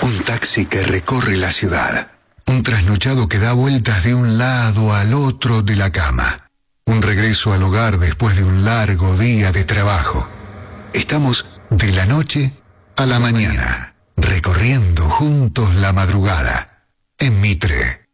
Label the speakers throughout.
Speaker 1: Un taxi que recorre la ciudad. Un trasnochado que da vueltas de un lado al otro de la cama. Un regreso al hogar después de un largo día de trabajo. Estamos de la noche a la mañana, recorriendo juntos la madrugada. En Mitre.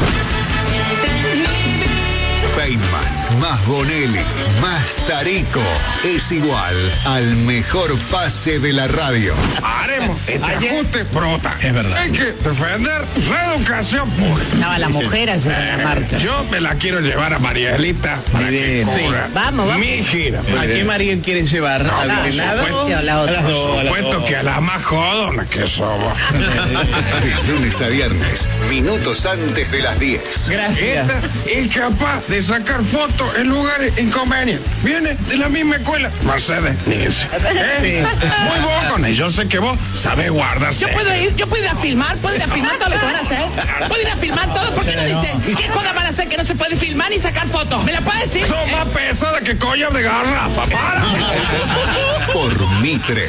Speaker 1: Feynman, más Bonelli, más Tarico, es igual al mejor pase de la radio.
Speaker 2: Haremos este ajuste brota.
Speaker 3: Es verdad.
Speaker 2: Hay que defender la educación pública.
Speaker 4: Estaba la mujer ayer en la marcha.
Speaker 2: Yo me la quiero llevar a Marielita para que cubra
Speaker 4: Vamos.
Speaker 2: mi gira.
Speaker 3: ¿A qué María quieren llevar?
Speaker 2: No,
Speaker 3: ¿Al
Speaker 2: por
Speaker 3: Granado?
Speaker 2: supuesto.
Speaker 4: O la otra.
Speaker 2: Por supuesto que a la más jodona que somos.
Speaker 1: De lunes a viernes, minutos antes de las 10.
Speaker 3: Gracias.
Speaker 2: Esta es capaz de sacar fotos en lugares inconvenientes. Viene de la misma escuela. Mercedes Nielsen. Muy bocona. Y yo sé que vos sabés guardarse.
Speaker 4: Yo puedo ir a filmar todo lo que van a hacer. Puedo ir a filmar todo. ¿Por qué no dicen qué joda van a hacer que no se puede filmar ni sacar fotos? ¿Me la puedes decir?
Speaker 2: Sos más pesada que collar de garrafa. Para.
Speaker 1: Por Mitre.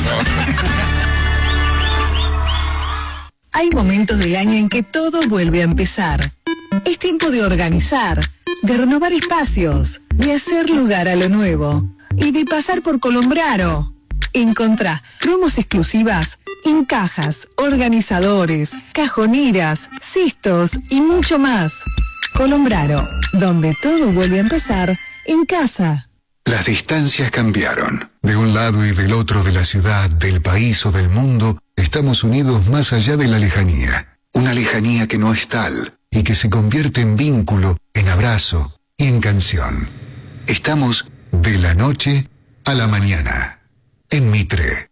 Speaker 5: Hay momentos del año en que todo vuelve a empezar. Es tiempo de organizar, de renovar espacios, de hacer lugar a lo nuevo y de pasar por Colombraro. Encontrá promos exclusivas en cajas, organizadores, cajoneras, cistos y mucho más. Colombraro, donde todo vuelve a empezar en casa.
Speaker 1: Las distancias cambiaron. De un lado y del otro de la ciudad, del país o del mundo, estamos unidos más allá de la lejanía. Una lejanía que no es tal y que se convierte en vínculo, en abrazo y en canción. Estamos de la noche a la mañana. En Mitre.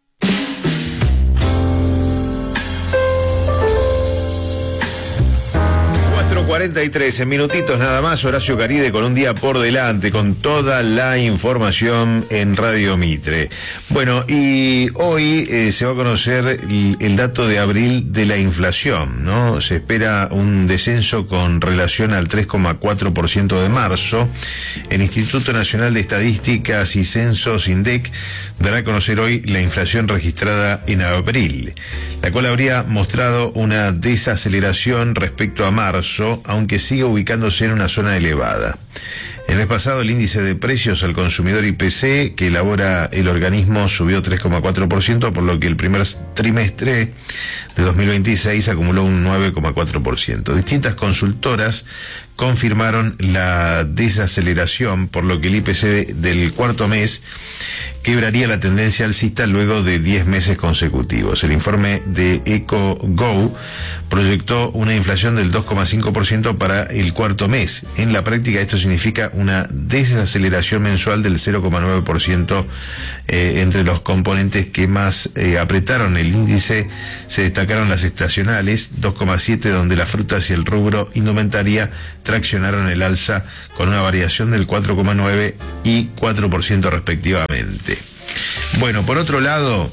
Speaker 6: 4:43, en minutitos nada más, Horacio Caride con un día por delante, con toda la información en Radio Mitre. Bueno, y hoy se va a conocer el dato de abril de la inflación, ¿no? Se espera un descenso con relación al 3,4% de marzo. El Instituto Nacional de Estadísticas y Censos, INDEC, dará a conocer hoy la inflación registrada en abril, la cual habría mostrado una desaceleración respecto a marzo, aunque sigue ubicándose en una zona elevada. El mes pasado el índice de precios al consumidor IPC que elabora el organismo subió 3,4%, por lo que el primer trimestre de 2026 acumuló un 9,4%. Distintas consultoras confirmaron la desaceleración, por lo que el IPC del cuarto mes quebraría la tendencia alcista luego de 10 meses consecutivos. El informe de EcoGo proyectó una inflación del 2,5% para el cuarto mes. En la práctica esto significa una desaceleración mensual del 0,9%. Entre los componentes que más apretaron el índice se destacaron las estacionales, 2,7%, donde las frutas y el rubro indumentaria traccionaron el alza con una variación del 4,9% y 4% respectivamente. Bueno, por otro lado,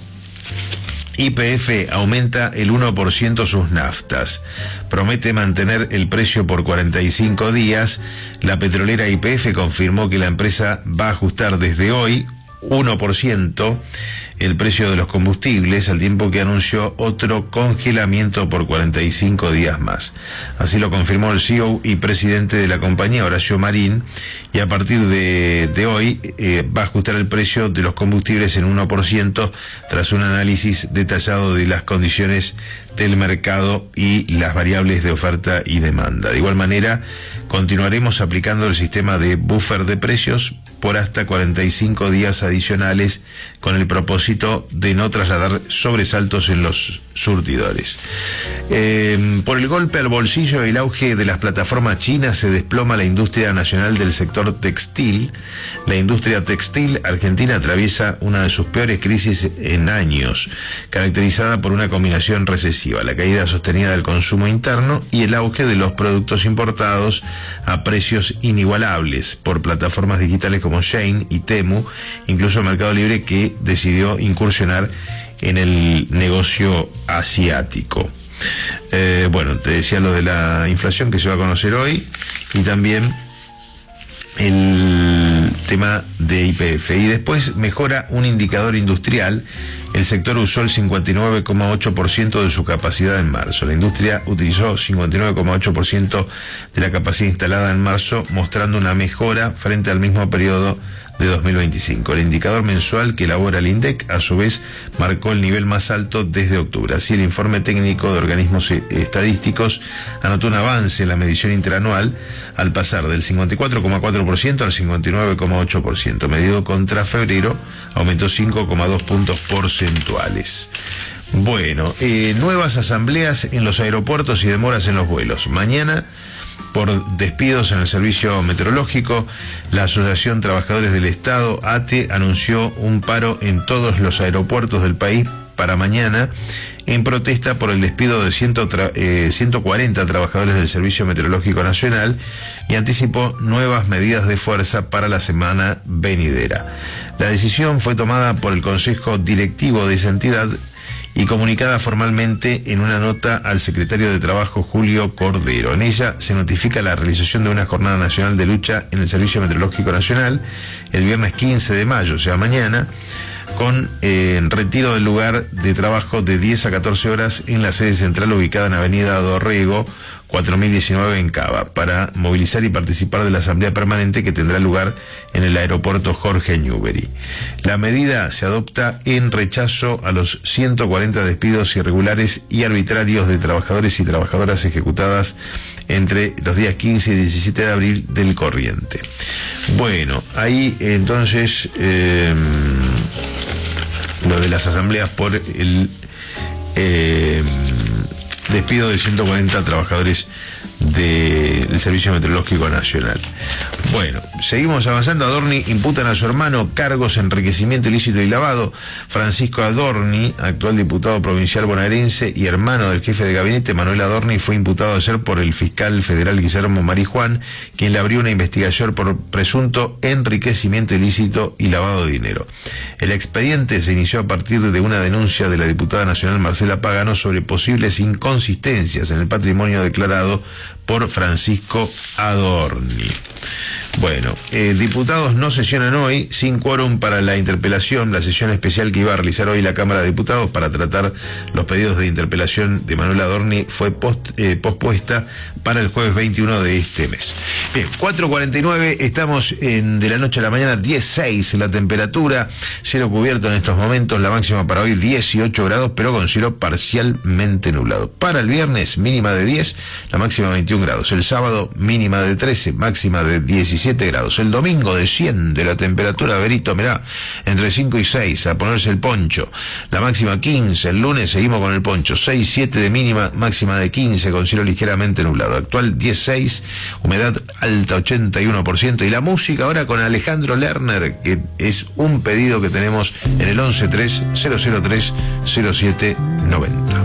Speaker 6: YPF aumenta el 1% sus naftas. Promete mantener el precio por 45 días. La petrolera YPF confirmó que la empresa va a ajustar desde hoy 1% el precio de los combustibles, al tiempo que anunció otro congelamiento por 45 días más. Así lo confirmó el CEO y presidente de la compañía, Horacio Marín, y a partir de hoy va a ajustar el precio de los combustibles en 1% tras un análisis detallado de las condiciones del mercado y las variables de oferta y demanda. De igual manera, continuaremos aplicando el sistema de buffer de precios por hasta 45 días adicionales, con el propósito de no trasladar sobresaltos en los surtidores. Por el golpe al bolsillo y el auge de las plataformas chinas, se desploma la industria nacional del sector textil. La industria textil argentina atraviesa una de sus peores crisis en años, caracterizada por una combinación recesiva, la caída sostenida del consumo interno y el auge de los productos importados a precios inigualables por plataformas digitales como Shein y Temu, incluso Mercado Libre, que decidió incursionar en el negocio asiático. Bueno, te decía lo de la inflación que se va a conocer hoy y también el tema de YPF. Y después mejora un indicador industrial El sector usó el 59,8% de su capacidad en marzo. La industria utilizó 59,8% de la capacidad instalada en marzo, mostrando una mejora frente al mismo periodo de 2025. El indicador mensual que elabora el INDEC, a su vez, marcó el nivel más alto desde octubre. Así, el informe técnico de organismos estadísticos anotó un avance en la medición interanual al pasar del 54,4% al 59,8%. Medido contra febrero, aumentó 5,2 puntos porcentuales. Bueno, nuevas asambleas en los aeropuertos y demoras en los vuelos. Mañana, por despidos en el servicio meteorológico, la Asociación Trabajadores del Estado, ATE, anunció un paro en todos los aeropuertos del país para mañana en protesta por el despido de 140 trabajadores del Servicio Meteorológico Nacional y anticipó nuevas medidas de fuerza para la semana venidera. La decisión fue tomada por el Consejo Directivo de esa entidad y comunicada formalmente en una nota al secretario de Trabajo, Julio Cordero. En ella se notifica la realización de una jornada nacional de lucha en el Servicio Meteorológico Nacional el viernes 15 de mayo, o sea, mañana, con retiro del lugar de trabajo de 10 a 14 horas en la sede central ubicada en Avenida Dorrego, 4019 en Cava, para movilizar y participar de la asamblea permanente que tendrá lugar en el aeropuerto Jorge Newbery. La medida se adopta en rechazo a los 140 despidos irregulares y arbitrarios de trabajadores y trabajadoras ejecutadas entre los días 15 y 17 de abril del corriente. Bueno, ahí entonces lo de las asambleas por el despido de 140 trabajadores del Servicio Meteorológico Nacional. Bueno, seguimos avanzando. Adorni imputan a su hermano cargos, enriquecimiento ilícito y lavado. Francisco Adorni, actual diputado provincial bonaerense y hermano del jefe de gabinete Manuel Adorni, fue imputado ayer por el fiscal federal Guillermo Marijuán, quien le abrió una investigación por presunto enriquecimiento ilícito y lavado de dinero. El expediente se inició a partir de una denuncia de la diputada nacional Marcela Pagano sobre posibles inconsistencias en el patrimonio declarado por Francisco Adorni. Bueno, diputados no sesionan hoy, sin quórum para la interpelación. La sesión especial que iba a realizar hoy la Cámara de Diputados para tratar los pedidos de interpelación de Manuel Adorni fue pospuesta para el jueves 21 de este mes. Bien, 4:49, estamos de la noche a la mañana, 16 la temperatura, cielo cubierto en estos momentos, la máxima para hoy 18 grados, pero con cielo parcialmente nublado. Para el viernes, mínima de 10, la máxima 21 grados. El sábado, mínima de 13, máxima de 17 grados. El domingo desciende la temperatura, Berito, mirá, entre 5 y 6, a ponerse el poncho. La máxima 15, el lunes seguimos con el poncho, 6, 7 de mínima, máxima de 15, con cielo ligeramente nublado. Actual 16, humedad alta 81%. Y la música ahora con Alejandro Lerner, que es un pedido que tenemos en el 1130030790.